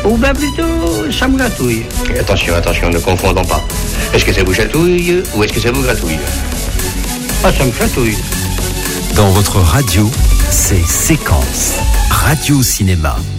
Ou bien plutôt, ça me gratouille. Attention, ne confondons pas. Est-ce que ça vous chatouille ou est-ce que ça vous gratouille? Ah, ça me chatouille. Dans votre radio, c'est Séquence Radio Cinéma.